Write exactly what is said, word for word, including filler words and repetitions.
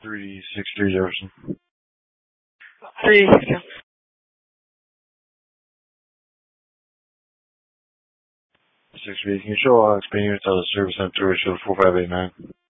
three six three Jefferson. Three. Six B. Can you show uh, expanding units out of the service center to show four five eight nine?